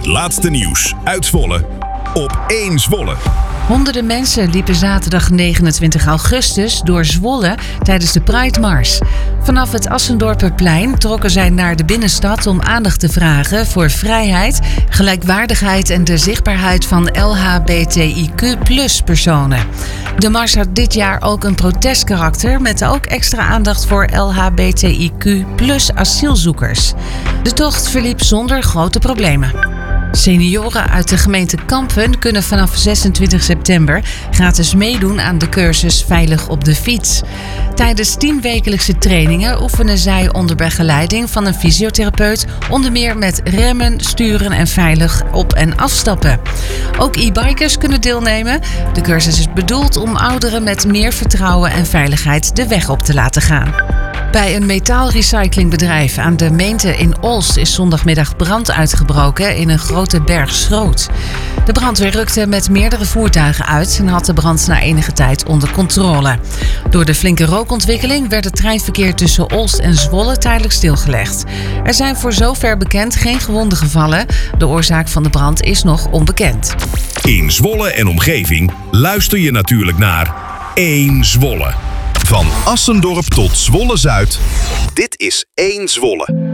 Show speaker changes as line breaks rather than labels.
laatste nieuws uit Zwolle op 1 Zwolle.
Honderden mensen liepen zaterdag 29 augustus door Zwolle tijdens de Pride Mars. Vanaf het Assendorperplein trokken zij naar de binnenstad om aandacht te vragen voor vrijheid, gelijkwaardigheid en de zichtbaarheid van LHBTIQ+-personen. De mars had dit jaar ook een protestkarakter met ook extra aandacht voor LHBTIQ+-asielzoekers. De tocht verliep zonder grote problemen. Senioren uit de gemeente Kampen kunnen vanaf 26 september gratis meedoen aan de cursus Veilig op de fiets. Tijdens 10 wekelijkse trainingen oefenen zij onder begeleiding van een fysiotherapeut onder meer met remmen, sturen en veilig op- en afstappen. Ook e-bikers kunnen deelnemen. De cursus is bedoeld om ouderen met meer vertrouwen en veiligheid de weg op te laten gaan. Bij een metaalrecyclingbedrijf aan de Meente in Olst is zondagmiddag brand uitgebroken in een grote berg schroot. De brandweer rukte met meerdere voertuigen uit en had de brand na enige tijd onder controle. Door de flinke rookontwikkeling werd het treinverkeer tussen Olst en Zwolle tijdelijk stilgelegd. Er zijn voor zover bekend geen gewonden gevallen. De oorzaak van de brand is nog onbekend.
In Zwolle en omgeving luister je natuurlijk naar 1 Zwolle. Van Assendorp tot Zwolle-Zuid, dit is 1 Zwolle.